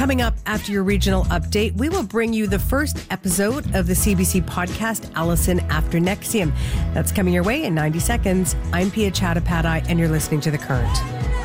Coming up after your regional update, we will bring you the first episode of the CBC podcast, Allison After NXIVM. That's coming your way in 90 seconds. I'm Pia Chattopadhyay, and you're listening to The Current.